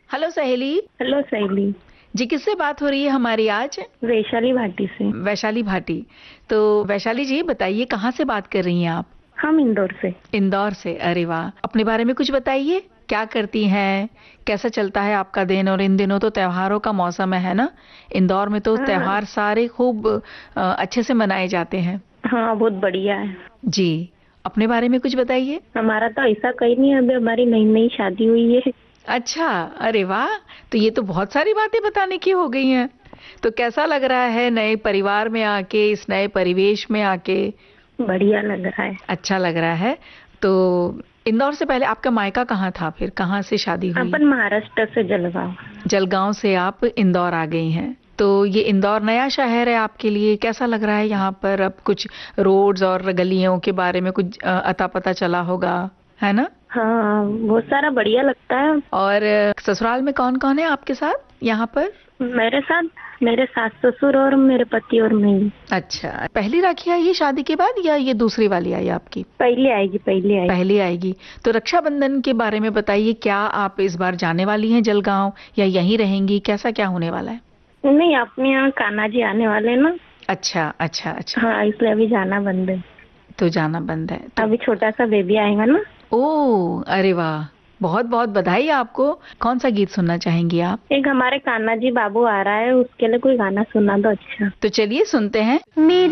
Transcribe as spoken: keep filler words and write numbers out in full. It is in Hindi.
हेलो सहेली। हेलो सहेली जी, किससे बात हो रही है हमारी आज? वैशाली भाटी से। वैशाली भाटी। तो वैशाली जी बताइए, कहाँ से बात कर रही हैं आप? हम इंदौर से। इंदौर से, अरे वाह। अपने बारे में कुछ बताइए, क्या करती हैं, कैसा चलता है आपका दिन? और इन दिनों तो त्योहारों का मौसम है ना, इंदौर में तो हाँ त्योहार सारे खूब अ, अच्छे से मनाए जाते हैं। हाँ, बहुत बढ़िया है। जी, अपने बारे में कुछ बताइए। हमारा तो ऐसा कहीं नहीं है, अभी हमारी नई नई शादी हुई है। अच्छा, अरे वाह। तो ये तो बहुत सारी बातें बताने की हो गई हैं। तो कैसा लग रहा है नए परिवार में आके, इस नए परिवेश में आके? बढ़िया लग रहा है। अच्छा लग रहा है। तो इंदौर से पहले आपका मायका कहाँ था, फिर कहाँ से शादी हुई? अपन महाराष्ट्र से जलगांव। जलगांव से आप इंदौर आ गई हैं। तो ये इंदौर नया शहर है आपके लिए, कैसा लग रहा है यहाँ पर? अब कुछ रोड्स और गलियों के बारे में कुछ अ, अता पता चला होगा, है ना? हाँ, बहुत सारा बढ़िया लगता है। और अ, ससुराल में कौन कौन है आपके साथ यहाँ पर? मेरे साथ मेरे सास ससुर और मेरे पति और मैं। अच्छा, पहली राखी आई है शादी के बाद या ये दूसरी वाली आई आपकी? पहले आएगी पहले आएगी पहली आएगी। तो रक्षाबंधन के बारे में बताइए, क्या आप इस बार जाने वाली हैं जलगांव या यहीं रहेंगी? कैसा क्या होने वाला है? नहीं, अपने यहाँ कान्हा जी आने वाले हैं ना। अच्छा अच्छा अच्छा। हाँ, इसलिए अभी जाना बंद है। तो जाना बंद है तो... अभी छोटा सा बेबी आएगा ना। ओह, अरे वाह, बहुत बहुत बधाई आपको। कौन सा गीत सुनना चाहेंगी आप? एक हमारे कान्हा जी बाबू आ रहा है, उसके लिए कोई गाना सुना दो अच्छा। तो चलिए सुनते हैं।